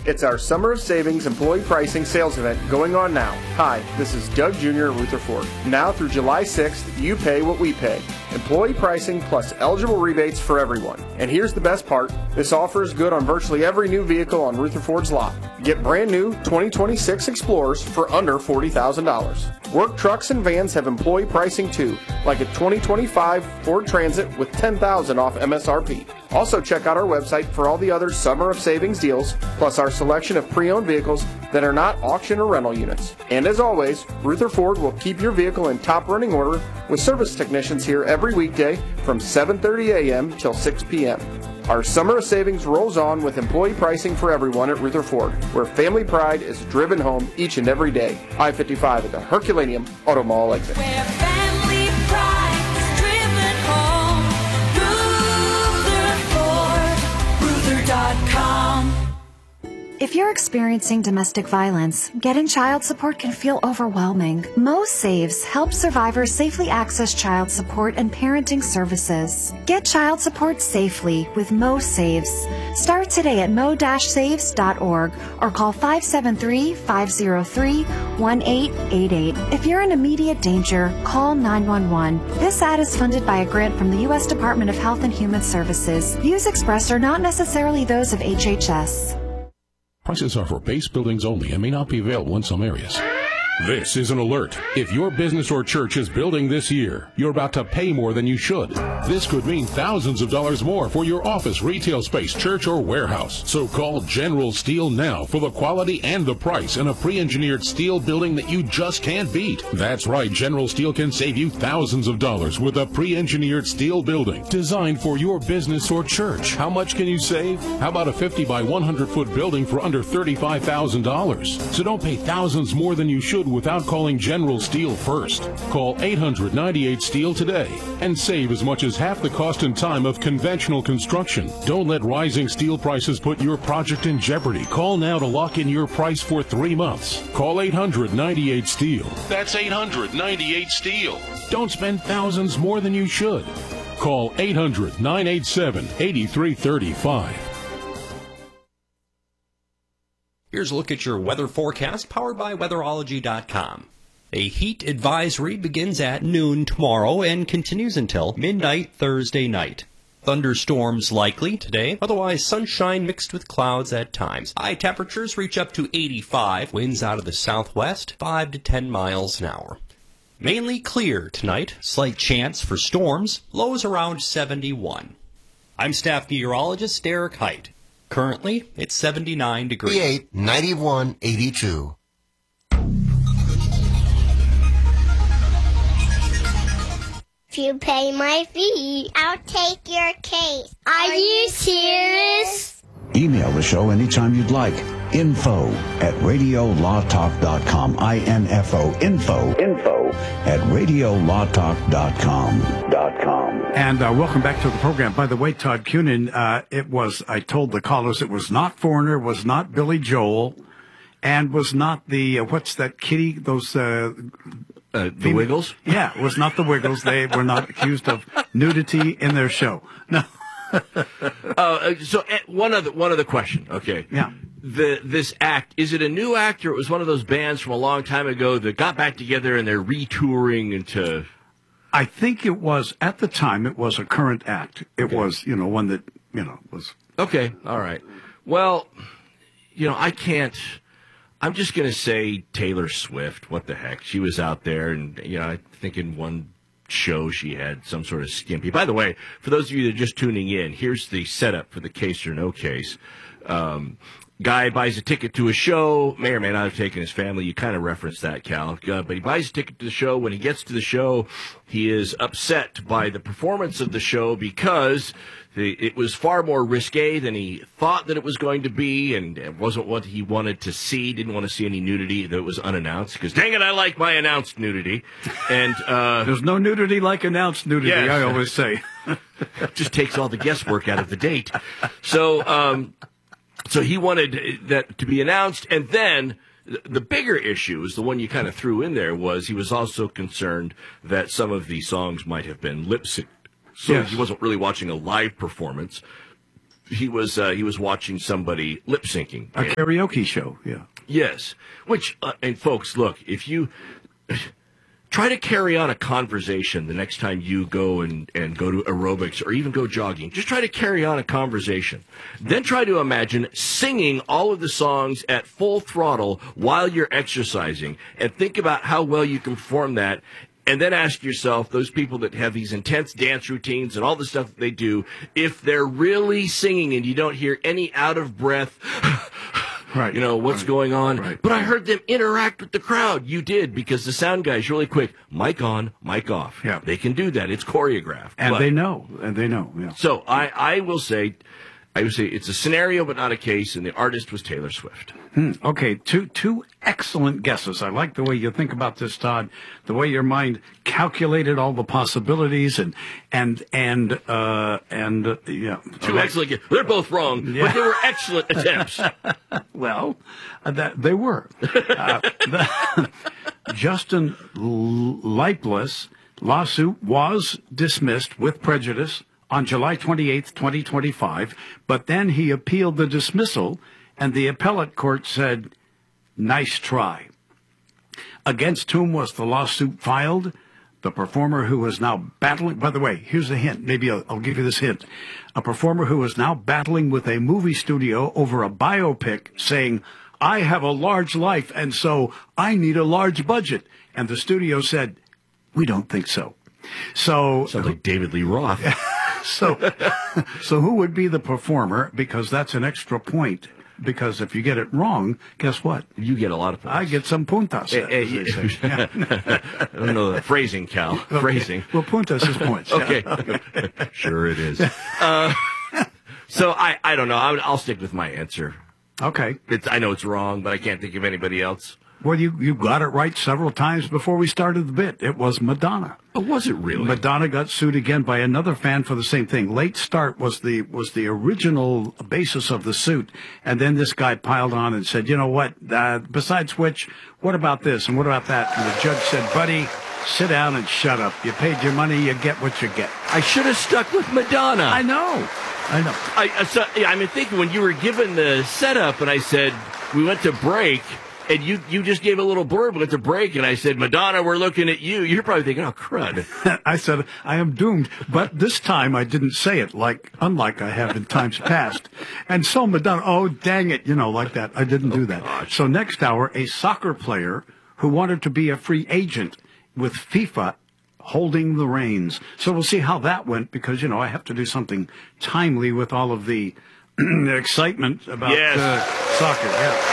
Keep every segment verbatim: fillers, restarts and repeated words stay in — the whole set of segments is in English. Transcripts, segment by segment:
It's our Summer of Savings employee pricing sales event going on now. Hi, this is Doug Junior at Rutherford. Now through July sixth, you pay what we pay. Employee pricing plus eligible rebates for everyone. And here's the best part. This offer is good on virtually every new vehicle on Rutherford's lot. Get brand new twenty twenty-six Explorers for under forty thousand dollars. Work trucks and vans have employee pricing too, like a twenty twenty-five Ford Transit with ten thousand dollars off M S R P. Also check out our website for all the other Summer of Savings deals, plus our selection of pre-owned vehicles that are not auction or rental units. And as always, Rutherford will keep your vehicle in top running order with service technicians here every weekday from seven thirty a.m. till six p.m. Our Summer of Savings rolls on with employee pricing for everyone at Rutherford, where family pride is driven home each and every day. I fifty-five at the Herculaneum Auto Mall exit. Where family pride is driven home, Rutherford, Ruther dot com. If you're experiencing domestic violence, getting child support can feel overwhelming. Mo Saves helps survivors safely access child support and parenting services. Get child support safely with Mo Saves. Start today at mo dash saves dot org or call five seven three, five zero three, one eight eight eight. If you're in immediate danger, call nine one one. This ad is funded by a grant from the U S Department of Health and Human Services. Views expressed are not necessarily those of H H S. Prices are for base buildings only and may not be available in some areas. This is an alert. If your business or church is building this year, you're about to pay more than you should. This could mean thousands of dollars more for your office, retail space, church, or warehouse. So call General Steel now for the quality and the price in a pre-engineered steel building that you just can't beat. That's right, General Steel can save you thousands of dollars with a pre-engineered steel building designed for your business or church. How much can you save? How about a fifty by one hundred foot building for under thirty-five thousand dollars? So don't pay thousands more than you should without calling General Steel first. Call eight hundred ninety-eight steel today and save as much as half the cost and time of conventional construction. Don't let rising steel prices put your project in jeopardy. Call now to lock in your price for three months. Call eight hundred ninety-eight steel. That's eight hundred ninety-eight steel. Don't spend thousands more than you should. Call eight hundred nine eight seven eight three three five. Here's a look at your weather forecast powered by weatherology dot com. A heat advisory begins at noon tomorrow and continues until midnight Thursday night. Thunderstorms likely today, otherwise sunshine mixed with clouds at times. High temperatures reach up to eighty-five, winds out of the southwest, five to ten miles an hour. Mainly clear tonight, slight chance for storms, lows around seventy-one. I'm staff meteorologist Derek Height. Currently, it's seventy-nine degrees. eighty-eight, ninety-one, eighty-two. If you pay my fee, I'll take your case. Are you serious? Email the show anytime you'd like. Info at radio law talk dot com. I N F O. Info. Info at radio law talk dot com. Dot com. And uh, welcome back to the program. By the way, Todd Cunin, uh, it was, I told the callers, it was not Foreigner, was not Billy Joel, and was not the, uh, what's that kitty, those... Uh, Uh, the female, Wiggles? Yeah, it was not the Wiggles. They were not accused of nudity in their show. No. uh, so uh, one other one other question. Okay. Yeah. The this act, is it a new act, or it was one of those bands from a long time ago that got back together and they're retouring into? I think it was at the time. It was a current act. It okay. was, you know, one that you know was. Okay. All right. Well, you know, I can't. I'm just going to say Taylor Swift. What the heck? She was out there, and, you know, I think in one show she had some sort of skimpy. By the way, for those of you that are just tuning in, here's the setup for the case or no case. Um, guy buys a ticket to a show, may or may not have taken his family. You kind of referenced that, Cal. Uh, but he buys a ticket to the show. When he gets to the show, he is upset by the performance of the show because the, it was far more risque than he thought that it was going to be, and it wasn't what he wanted to see. Didn't want to see any nudity that was unannounced, because dang it, I like my announced nudity. And uh, there's no nudity like announced nudity, yes. I always say. Just takes all the guesswork out of the date. So, um, so he wanted that to be announced, and then the bigger issue is the one you kind of threw in there, was he was also concerned that some of the songs might have been lip-synced. So yes. He wasn't really watching a live performance. he was uh, he was watching somebody lip syncing. A karaoke show, yeah. Yes, which uh, and folks, look, if you try to carry on a conversation the next time you go and, and go to aerobics or even go jogging, just try to carry on a conversation. Then try to imagine singing all of the songs at full throttle while you're exercising, and think about how well you can perform that. And then ask yourself, those people that have these intense dance routines and all the stuff that they do, if they're really singing and you don't hear any out of breath, right, you know, what's right, going on. Right. But I heard them interact with the crowd. You did, because the sound guy's really quick. Mic on, mic off. Yeah. They can do that. It's choreographed. And But- they know. And they know, yeah. So I, I will say, I would say it's a scenario but not a case, and the artist was Taylor Swift. Hmm. Okay, two two excellent guesses. I like the way you think about this, Todd. The way your mind calculated all the possibilities and and and uh, and uh, yeah. Two excellent guesses. They're both wrong, Yeah. but they were excellent attempts. Well, uh, that they were. Uh, the, Justin Leipless lawsuit was dismissed with prejudice on July twenty-eighth, twenty twenty-five, but then he appealed the dismissal, and the appellate court said, nice try. Against whom was the lawsuit filed? The performer who is now battling, by the way, here's a hint, maybe I'll, I'll give you this hint. A performer who is now battling with a movie studio over a biopic saying, I have a large life, and so I need a large budget. And the studio said, we don't think so. So, Sounds like David Lee Roth. so, so who would be the performer? Because that's an extra point. Because if you get it wrong, guess what? You get a lot of points. I get some puntas. Eh, eh, as they say. Yeah. I don't know the phrasing, Cal. Okay. Phrasing. Well, puntas is points. Okay. Sure it is. Uh, so I, I don't know. I'll, I'll stick with my answer. Okay. It's, I know it's wrong, but I can't think of anybody else. Well, you, you got it right several times before we started the bit. It was Madonna. Oh, was it really? Madonna got sued again by another fan for the same thing. Late Start was the was the original basis of the suit, and then this guy piled on and said, you know what, uh, besides which, what about this and what about that? And the judge said, buddy, sit down and shut up. You paid your money, you get what you get. I should have stuck with Madonna. I know. I know. I, I, so, yeah, I mean, thinking when you were given the setup and I said, we went to break, and you, you just gave a little blurb, went to break, and I said, Madonna, we're looking at you. You're probably thinking, oh, crud. I said, I am doomed. But this time I didn't say it, like unlike I have in times past. And so Madonna, oh, dang it, you know, like that. I didn't do that. gosh. So next hour, a soccer player who wanted to be a free agent with FIFA holding the reins. So we'll see how that went, because, you know, I have to do something timely with all of the excitement about Yes. uh, soccer. Yeah.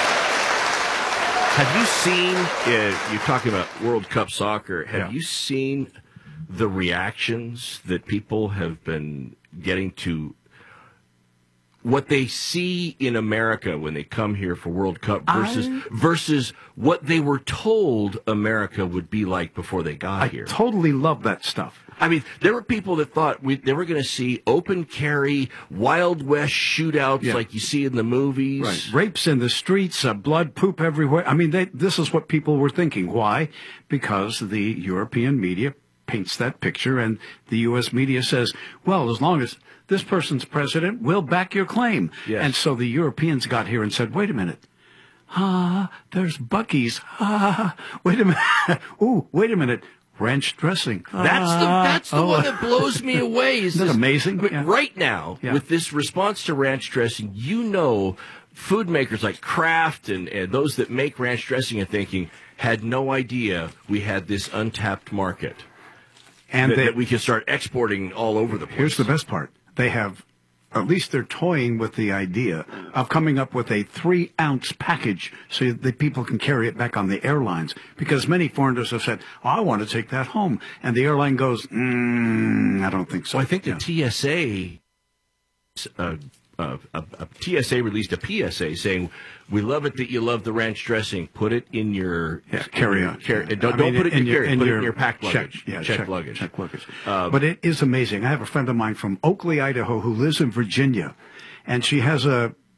Have you seen, uh, you're talking about World Cup soccer, have Yeah. you seen the reactions that people have been getting to what they see in America when they come here for World Cup versus I- versus what they were told America would be like before they got I here? totally love that stuff. I mean, there were people that thought we, they were going to see open carry, Wild West shootouts Yeah. like you see in the movies. Right. Rapes in the streets, uh, blood, poop everywhere. I mean, they, this is what people were thinking. Why? Because the European media paints that picture, and the U S media says, well, as long as this person's president, we'll back your claim. Yes. And so the Europeans got here and said, wait a minute. Ah, there's Buc-ee's. Ah, wait a minute. Ooh, wait a minute. Ranch dressing. That's the Ah, that's the oh. one that blows me away. Is Isn't that this, amazing? but Yeah. Right now, Yeah. with this response to ranch dressing, you know, food makers like Kraft and, and those that make ranch dressing are thinking, had no idea we had this untapped market, And that, they, that we could start exporting all over the place. here's the best part. They have, at least they're toying with the idea of coming up with a three ounce package so that people can carry it back on the airlines. Because many foreigners have said, oh, I want to take that home. And the airline goes, mm, I don't think so. So I think the Yeah. T S A, uh, uh, a, a T S A released a P S A saying, "We love it that you love the ranch dressing. Put it in your Yeah, carry on. Carry, Yeah. Don't, I don't mean, put it in your carry. Put it in your packed check, luggage. Yeah, check, check luggage. Check luggage. Uh, but it is amazing. I have a friend of mine from Oakley, Idaho, who lives in Virginia, and she has a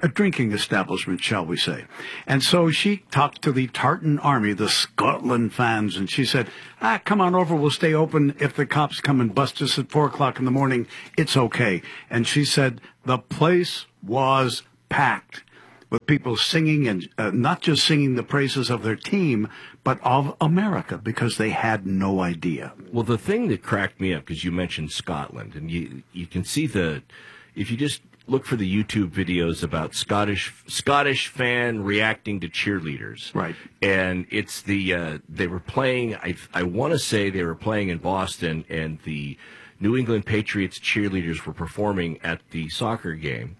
a drinking establishment, shall we say. And so she talked to the Tartan Army, the Scotland fans, and she said, ah, come on over, we'll stay open. If the cops come and bust us at four o'clock in the morning, it's okay. And she said the place was packed with people singing, and uh, not just singing the praises of their team, but of America, because they had no idea. Well, the thing that cracked me up, because you mentioned Scotland, and you you can see the, if you just look for the YouTube videos about Scottish Scottish fan reacting to cheerleaders. Right. And it's the, uh, they were playing, I, I want to say they were playing in Boston, and the New England Patriots cheerleaders were performing at the soccer game.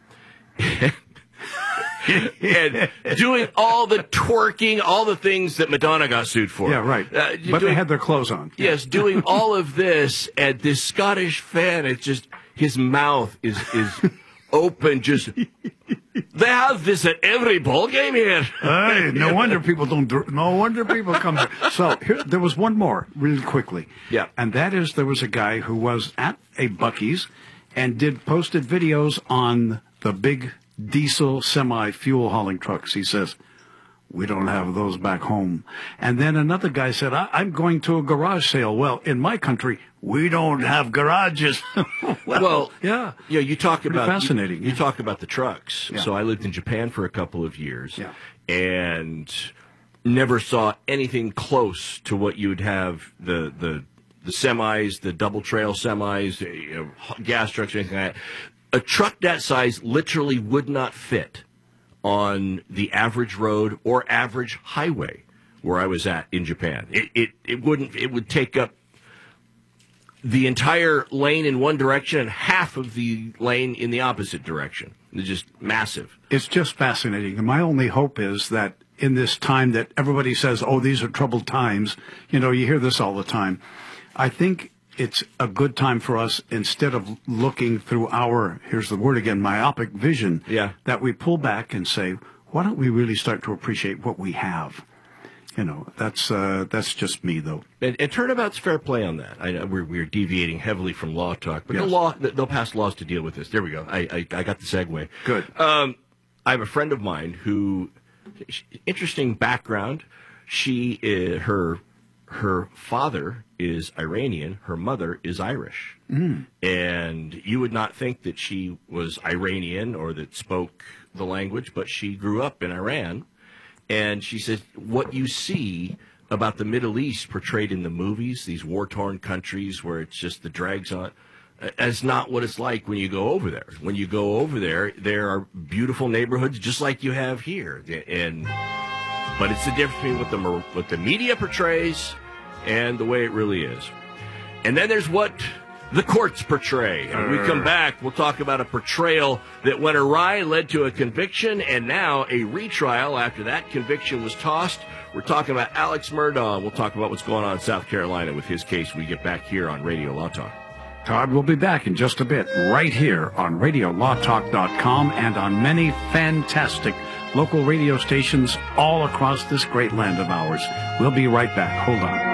And doing all the twerking, all the things that Madonna got sued for. Yeah, right. Uh, but doing, they had their clothes on. Yes, doing all of this, and this Scottish fan, it's just, his mouth is is open, just, they have this at every ball game here. Hey, no wonder people don't, no wonder people come here. So here, there was one more, really quickly. Yeah. And that is, there was a guy who was at a Buc-ee's and did posted videos on the big diesel semi-fuel hauling trucks. He says, we don't have those back home. And then another guy said, I- I'm going to a garage sale. Well, in my country, we don't have garages. well, well, yeah. Yeah, you talk Pretty about fascinating. You, you yeah. talk about the trucks. Yeah. So I lived in Japan for a couple of years, yeah. and never saw anything close to what you would have the the the semis, the double trail semis, you know, gas trucks, or anything like that. A truck that size literally would not fit on the average road or average highway where I was at in Japan. It it, it wouldn't. It would take up the entire lane in one direction and half of the lane in the opposite direction. It's just massive. It's just fascinating. And my only hope is that in this time that everybody says, oh, these are troubled times, you know, you hear this all the time. I think it's a good time for us, instead of looking through our, here's the word again, myopic vision, yeah. that we pull back and say, why don't we really start to appreciate what we have? You know, that's uh, that's just me, though. And, and turnabout's fair play on that. I know we're, we're deviating heavily from law talk, but yes. the law, they'll pass laws to deal with this. There we go. I I, I got the segue. Good. Um, I have a friend of mine who, interesting background. She, uh, her, her father is Iranian. Her mother is Irish. Mm. And you would not think that she was Iranian or that spoke the language, but she grew up in Iran. And she said, what you see about the Middle East portrayed in the movies, these war-torn countries where it's just the drags on, is not what it's like when you go over there. When you go over there, there are beautiful neighborhoods just like you have here. And but it's the difference between what the what the media portrays and the way it really is. And then there's what the courts portray. And when we come back, we'll talk about a portrayal that went awry, led to a conviction, and now a retrial after that conviction was tossed. We're talking about Alex Murdaugh. We'll talk about what's going on in South Carolina with his case when we get back here on Radio Law Talk. Todd will be back in just a bit, right here on radio law talk dot com and on many fantastic local radio stations all across this great land of ours. We'll be right back. Hold on.